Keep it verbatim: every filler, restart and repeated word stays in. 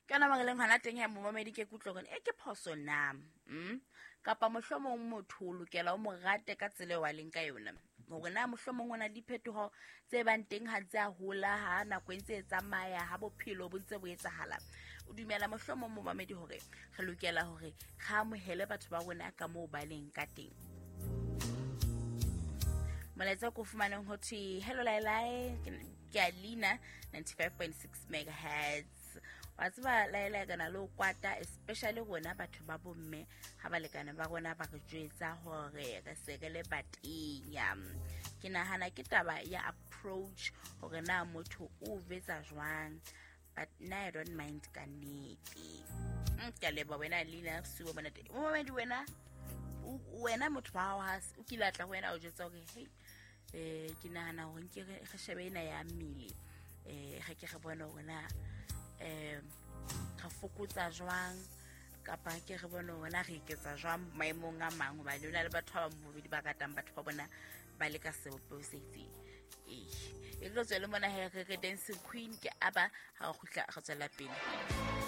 kana mangeleng hana teng ya momamedi ke kutlo gone e ke phoso nam mm kapa mohlomong motho o lokela o mo rate ka tsele wa leng ka yona gore na mohlomong ona diphetogo tse bang teng ha tsa hola ha na kwentse tsamaya ha bophelo bo ntse bo etsahala o dumela mohlomong momamedi hore re lokela hore ga mo hele batho ba rona ka mo ba leng ka teng. Maletsa ko fumaneng hothi hello lailai ke Alina ninety-five point six megahertz wa tseba lailai kana lo kwata especially gona batho ba bomme ha ba lekana ba rona ba re jwetsa hore re sekele batenya ke nahana ke taba ya approach hore na motho o vetsa jwang but na I don't mind ka nnete ke leba wena Alina suwa bona te mo di wena wena motho ba ha o kilatla wena o jwetsa okay hey eh ke nahana hore ke re shebe ena ya mmele eh ga ke re bona hona eh ga fokotsa jwang kapa ke re bona hona re iketsa jwang maemong a mang ba le le batho ba mbobedi ba katang batho ba bona ba le ka seopo se itse eh e tlo tswela mona he re dancing queen ke aba ha go tla go tsela pele.